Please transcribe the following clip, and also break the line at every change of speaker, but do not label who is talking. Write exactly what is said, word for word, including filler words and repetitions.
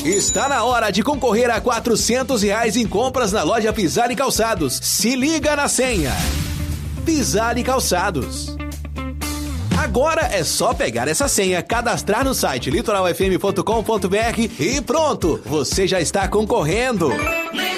Está na hora de concorrer a quatrocentos reais em compras na loja Pisani Calçados. Se liga na senha. Pisani Calçados. Agora é só pegar essa senha, cadastrar no site litoral f m ponto com ponto b r e pronto, você já está concorrendo.